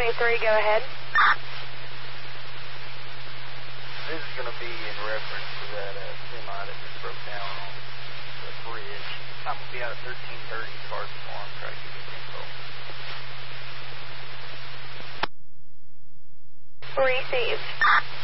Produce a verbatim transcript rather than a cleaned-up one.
twenty-three, go ahead. This is going to be in reference to that uh, semi that just broke down on the bridge. I'm going to be out at thirteen thirty Carson Farm, try to get you info. Received.